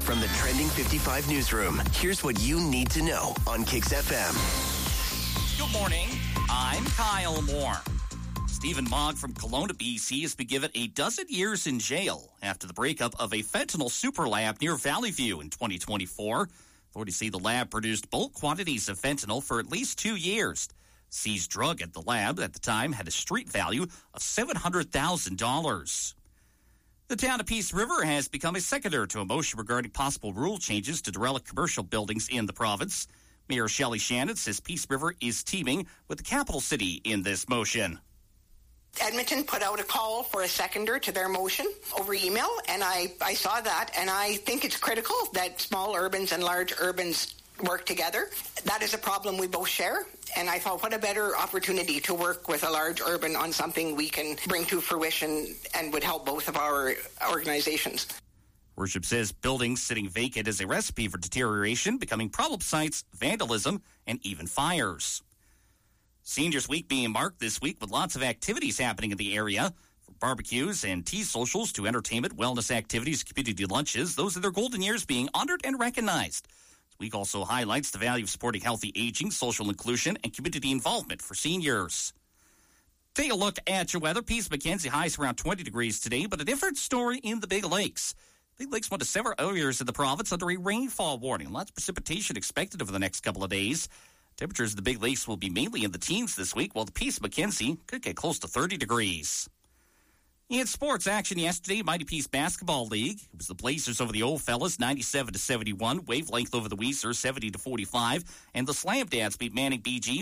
From the Trending 55 newsroom, here's what you need to know on Kicks FM. Good morning. I'm Kyle Moore. Stephen Mogg from Kelowna, BC has been given a dozen years in jail after the breakup of a fentanyl super lab near Valley View in 2024. Authorities say the lab produced bulk quantities of fentanyl for at least 2 years. Seized drug at the lab at the time had a street value of $700,000. The town of Peace River has become a seconder to a motion regarding possible rule changes to derelict commercial buildings in the province. Mayor Shelley Shannon says Peace River is teaming with the capital city in this motion. Edmonton put out a call for a seconder to their motion over email, and I saw that, and I think it's critical that small urbans and large urbans work together. That is a problem we both share, and I thought, what a better opportunity to work with a large urban on something we can bring to fruition and would help both of our organizations. Worship says buildings sitting vacant is a recipe for deterioration, becoming problem sites, vandalism, and even fires. Seniors Week being marked this week with lots of activities happening in the area. From barbecues and tea socials to entertainment, wellness activities, community lunches, those are their golden years being honored and recognized. This week also highlights the value of supporting healthy aging, social inclusion, and community involvement for seniors. Take a look at your weather. Peace Mackenzie highs around 20 degrees today, but a different story in the Big Lakes. Big Lakes went to several areas in the province under a rainfall warning. Lots of precipitation expected over the next couple of days. Temperatures in the Big Lakes will be mainly in the teens this week, while the Peace Mackenzie could get close to 30 degrees. In sports action yesterday, Mighty Peace Basketball League. It was the Blazers over the Old Fellas, 97-71. Wavelength over the Weiser, 70-45. And the Slam Dads beat Manning BG,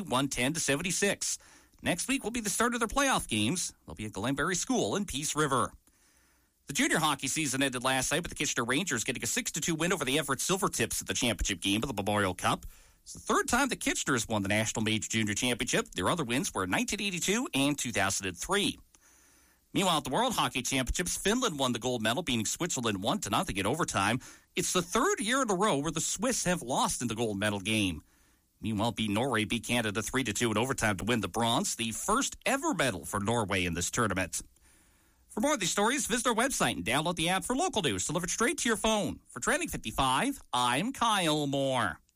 110-76. Next week will be the start of their playoff games. They'll be at Glenberry School in Peace River. The junior hockey season ended last night with the Kitchener Rangers getting a 6-2 win over the Everett Silvertips at the championship game of the Memorial Cup. It's the third time the Kitcheners won the National Major Junior Championship. Their other wins were in 1982 and 2003. Meanwhile, at the World Hockey Championships, Finland won the gold medal, beating Switzerland 1-0 in overtime. It's the third year in a row where the Swiss have lost in the gold medal game. Meanwhile, Norway beat Canada 3-2 in overtime to win the bronze, the first ever medal for Norway in this tournament. For more of these stories, visit our website and download the app for local news delivered straight to your phone. For Trending 55, I'm Kyle Moore.